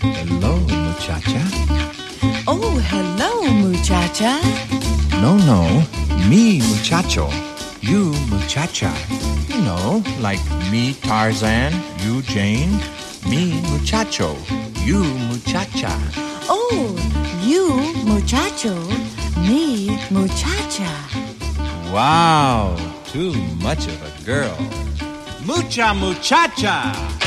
Hello, muchacha. Oh, hello, muchacha. No, me, muchacho. You, muchacha. You know, like me, Tarzan, you, Jane. Me, muchacho. You, muchacha. Oh, you, muchacho. Me, muchacha. Wow, too much of a girl. Mucha muchacha.